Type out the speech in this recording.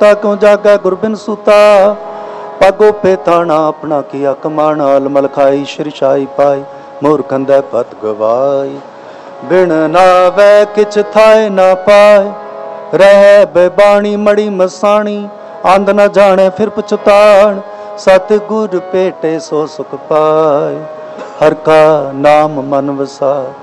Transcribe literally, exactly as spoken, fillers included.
सुता क्यों जागा गुरबिन सूता। पगो पे थाना अपना किया कमाना, अलमल खाई शिरशाई पाई मोर कंदै पत गवाई। बिन नावै किछ थाए ना पाए, रह बेबाणी मड़ी मसाणी। आंद न जाने फिर पछताण, सतगुर पेटे सो सुख पाए। हर का नाम मन वसाए,